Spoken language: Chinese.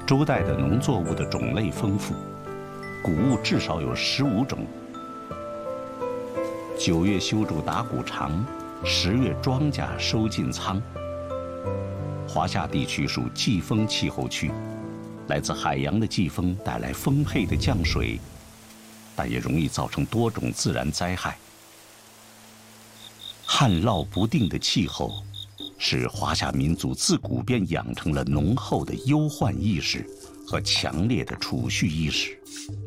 周代的农作物的种类丰富，谷物至少有15种。9月修筑打谷场，10月庄稼收进仓。华夏地区属季风气候区，来自海洋的季风带来丰沛的降水，但也容易造成多种自然灾害。旱涝不定的气候，使华夏民族自古便养成了浓厚的忧患意识和强烈的储蓄意识。